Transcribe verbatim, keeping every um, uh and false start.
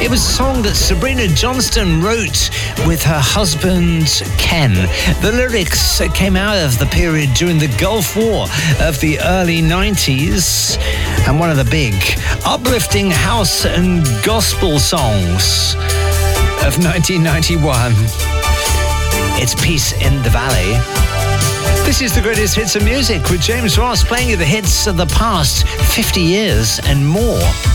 It was a song that Sabrina Johnston wrote with her husband, Ken. The lyrics came out of the period during the Gulf War of the early nineties, and one of the big uplifting house and gospel songs of nineteen ninety-one. It's Peace in the Valley. This is the greatest hits of music with James Ross, playing you the hits of the past fifty years and more.